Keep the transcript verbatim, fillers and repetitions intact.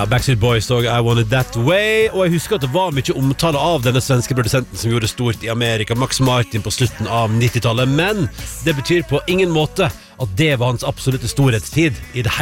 Ja, Backstreet Boys og I Want It That Way. Og jeg husker at det var mye omtale av denne svenske produsenten som gjorde det stort i Amerika, Max Martin, på slutten av nittitallet. Men det betyr på ingen måte at det var hans absolutte storhetstid i det